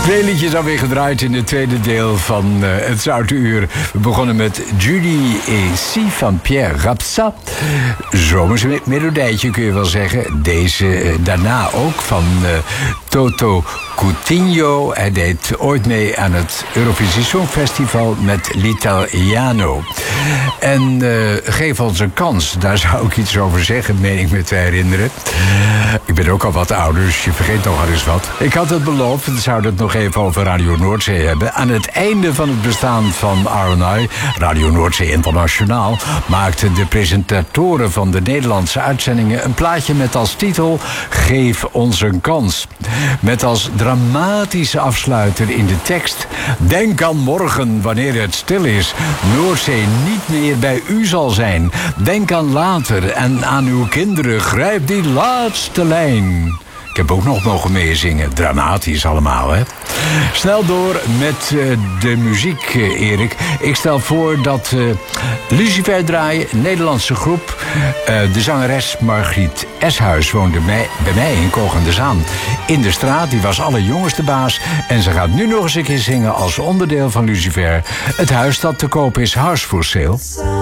Twee liedjes alweer gedraaid in het tweede deel van het Zoute Uur. We begonnen met Julie et Si van Pierre Rapsat. Zomers melodijtje kun je wel zeggen. Deze daarna ook van Toto Cutugno. Hij deed ooit mee aan het Eurovisie Songfestival met l'Italiano. En geef ons een kans. Daar zou ik iets over zeggen, meen ik me te herinneren. Ik ben ook al wat ouder, dus je vergeet nog wel eens wat. Ik had het beloofd, we zouden het nog even over Radio Noordzee hebben. Aan het einde van het bestaan van RNI, Radio Noordzee Internationaal, maakten de presentatoren van de Nederlandse uitzendingen een plaatje met als titel Geef ons een kans. Met als dramatische afsluiter in de tekst: denk aan morgen wanneer het stil is, Noordzee niet meer bij u zal zijn. Denk aan later en aan uw kinderen, grijp die laatste lijn. Ik heb ook nog mogen meezingen. Dramatisch allemaal, hè? Snel door met de muziek, Erik. Ik stel voor dat Lucifer draaien, een Nederlandse groep. De zangeres Margriet Eshuis woonde bij mij in Kogendenzaan. In de straat, die was alle jongens de baas. En ze gaat nu nog eens een keer zingen als onderdeel van Lucifer. Het huis dat te koop is, House for Sale.